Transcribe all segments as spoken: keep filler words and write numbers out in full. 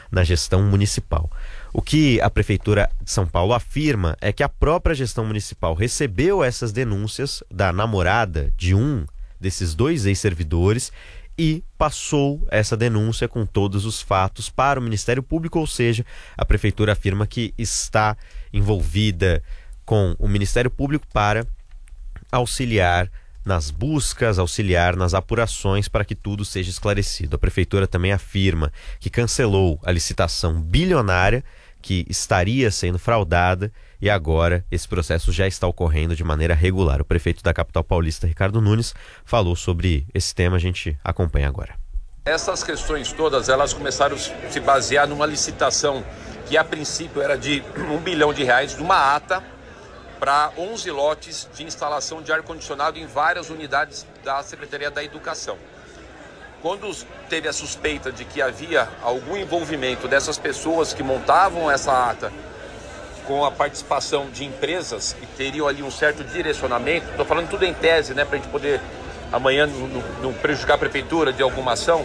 na gestão municipal. O que a Prefeitura de São Paulo afirma é que a própria gestão municipal recebeu essas denúncias da namorada de um desses dois ex-servidores e passou essa denúncia com todos os fatos para o Ministério Público, ou seja, a Prefeitura afirma que está envolvida com o Ministério Público para auxiliar nas buscas, auxiliar nas apurações para que tudo seja esclarecido. A Prefeitura também afirma que cancelou a licitação bilionária que estaria sendo fraudada e agora esse processo já está ocorrendo de maneira regular. O prefeito da capital paulista, Ricardo Nunes, falou sobre esse tema, a gente acompanha agora. Essas questões todas, elas começaram a se basear numa licitação que a princípio era de um bilhão de reais, de uma ata para onze lotes de instalação de ar-condicionado em várias unidades da Secretaria da Educação. Quando teve a suspeita de que havia algum envolvimento dessas pessoas que montavam essa ata com a participação de empresas que teriam ali um certo direcionamento, estou falando tudo em tese, né, para a gente poder amanhã não, não prejudicar a prefeitura de alguma ação,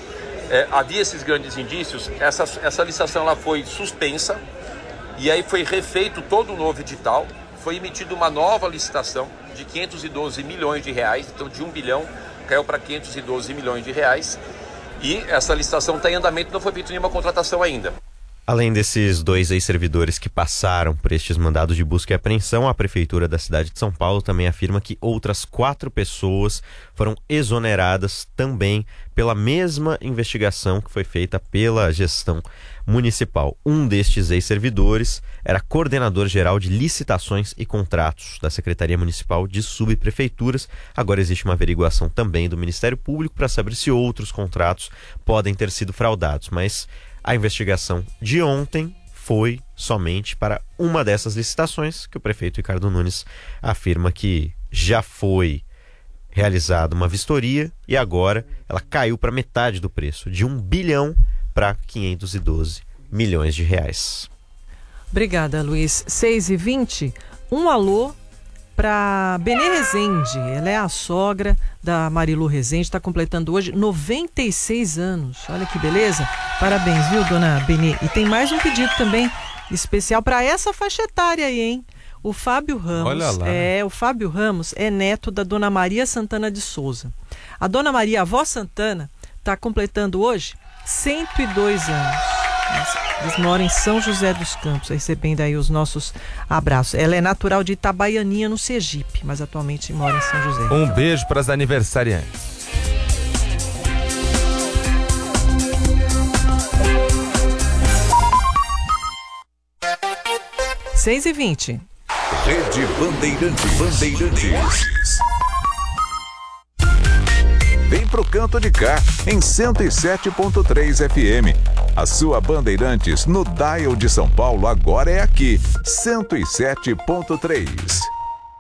é, havia esses grandes indícios, essa, essa licitação ela foi suspensa e aí foi refeito todo um novo edital, foi emitida uma nova licitação de quinhentos e doze milhões de reais, então de um bilhão caiu para quinhentos e doze milhões de reais e essa licitação está em andamento, não foi feita nenhuma contratação ainda. Além desses dois ex-servidores que passaram por estes mandados de busca e apreensão, a Prefeitura da cidade de São Paulo também afirma que outras quatro pessoas foram exoneradas também pela mesma investigação que foi feita pela gestão municipal. Um destes ex-servidores era coordenador-geral de licitações e contratos da Secretaria Municipal de Subprefeituras. Agora existe uma averiguação também do Ministério Público para saber se outros contratos podem ter sido fraudados, mas a investigação de ontem foi somente para uma dessas licitações que o prefeito Ricardo Nunes afirma que já foi realizada uma vistoria e agora ela caiu para metade do preço, de um bilhão para quinhentos e doze milhões de reais. Obrigada, Luiz. seis e vinte, um alô para Benê Rezende. Ela é a sogra da Marilu Rezende, está completando hoje noventa e seis anos. Olha que beleza. Parabéns, viu, dona Benê? E tem mais um pedido também especial para essa faixa etária aí, hein? O Fábio Ramos. Olha lá. É, o Fábio Ramos é neto da dona Maria Santana de Souza. A dona Maria, a avó Santana, está completando hoje cento e dois anos. Eles moram em São José dos Campos, recebendo aí os nossos abraços. Ela é natural de Itabaianinha, no Sergipe, mas atualmente mora em São José. Um beijo para as aniversariantes. seis e vinte. Rede Bandeirantes. Bandeirantes. Vem pro canto de cá, em cento e sete ponto três F M. A sua Bandeirantes no dial de São Paulo agora é aqui, cento e sete ponto três.